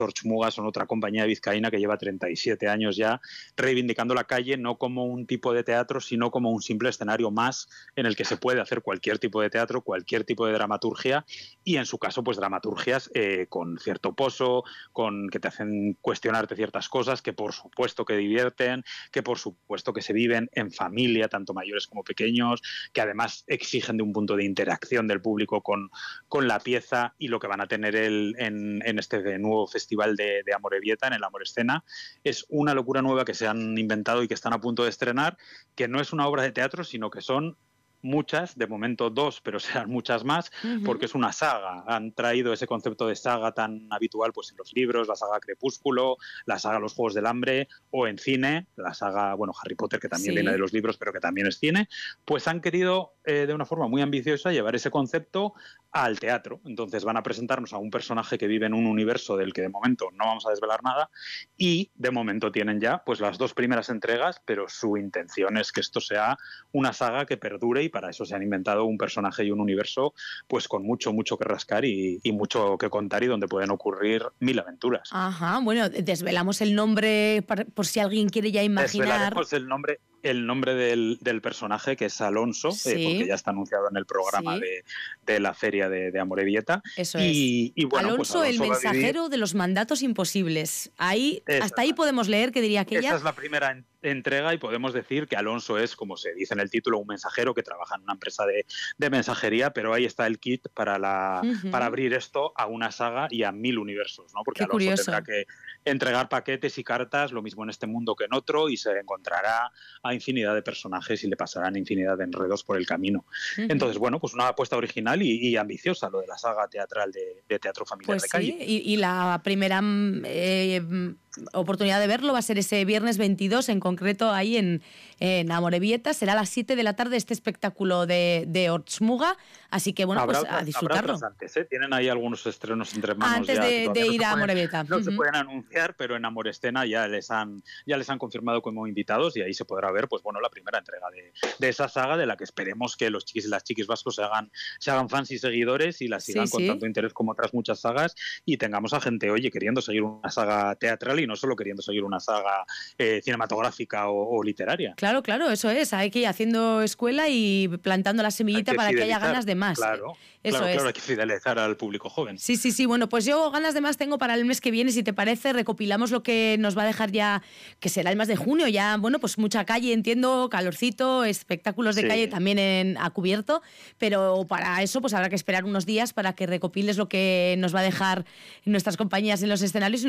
Ortzmuga son otra compañía vizcaína que lleva 37 años ya reivindicando la calle no como un tipo de teatro, sino como un simple escenario más en el que se puede hacer cualquier tipo de teatro, cualquier tipo de dramaturgia y en su caso pues dramaturgias con cierto pozo, con que te hacen cuestionarte ciertas cosas, que por supuesto que divierten, que por supuesto que se viven en familia, tanto mayores como pequeños, que además exigen de un punto de interacción del público con la pieza y lo que van a tener en este nuevo festival de Amorebieta, en el Amorescena, es una locura nueva que se han inventado y que están a punto de estrenar, que no es una obra de teatro, sino que son muchas, de momento 2, pero serán muchas más, porque es una saga. Han traído ese concepto de saga tan habitual pues en los libros, la saga Crepúsculo, la saga Los Juegos del Hambre, o en cine, la saga, bueno, Harry Potter, que también viene de los libros, pero que también es cine, pues han querido de una forma muy ambiciosa llevar ese concepto al teatro. Entonces van a presentarnos a un personaje que vive en un universo del que de momento no vamos a desvelar nada y de momento tienen ya pues las 2 primeras entregas, pero su intención es que esto sea una saga que perdure y para eso se han inventado un personaje y un universo pues con mucho que rascar y mucho que contar y donde pueden ocurrir 1000 aventuras. Ajá, bueno, desvelamos el nombre por si alguien quiere ya imaginar. Desvelaremos el nombre del personaje, que es Alonso, porque ya está anunciado en el programa de la feria de Amorebieta. Eso y bueno, Alonso, pues el mensajero de los mandatos imposibles. Hasta ahí podemos leer, que diría aquella. Esa es la primera entrega y podemos decir que Alonso es, como se dice en el título, un mensajero que trabaja en una empresa de mensajería, pero ahí está el kit para abrir esto a una saga y a 1000 universos, ¿no? Porque Qué Alonso curioso. tendrá que entregar paquetes y cartas, lo mismo en este mundo que en otro, y se encontrará a infinidad de personajes y le pasarán infinidad de enredos por el camino. Entonces, bueno, pues una apuesta original y ambiciosa lo de la saga teatral de teatro familiar de calle. Y la primera oportunidad de verlo va a ser ese viernes 22, en concreto ahí en Amorebieta. Será a las 7 de la tarde este espectáculo de Ortzmuga, así que bueno, pues a disfrutarlo. Antes, Tienen ahí algunos estrenos entre manos antes ya, de ir a Amorebieta. No se pueden anunciar, pero en Amorescena ya les han confirmado como invitados y ahí se podrá ver pues bueno la primera entrega de esa saga, de la que esperemos que los chiquis y las chiquis vascos se hagan fans y seguidores y la sigan con tanto interés como otras muchas sagas y tengamos a gente, oye, queriendo seguir una saga teatral y no solo queriendo seguir una saga cinematográfica o literaria. Claro, eso es. Hay que ir haciendo escuela y plantando la semillita para que haya ganas de más. Claro, Eso es. Claro, hay que fidelizar al público joven. Sí. Bueno, pues yo ganas de más tengo para el mes que viene, si te parece. Recopilamos lo que nos va a dejar ya, que será el mes de junio. Ya, bueno, pues mucha calle, entiendo, calorcito, espectáculos de calle también a cubierto. Pero para eso, pues habrá que esperar unos días para que recopiles lo que nos va a dejar nuestras compañías en los escenarios.